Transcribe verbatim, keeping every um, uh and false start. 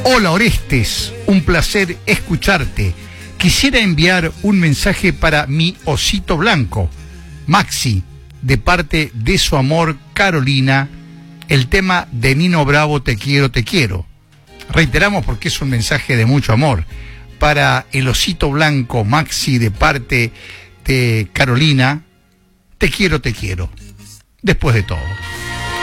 Hola Orestes, un placer escucharte. Quisiera enviar un mensaje para mi osito blanco, Maxi, de parte de su amor Carolina, el tema de Nino Bravo, Te quiero, te quiero. Reiteramos porque es un mensaje de mucho amor. Para el osito blanco Maxi, de parte de Carolina, te quiero, te quiero. Después de todo.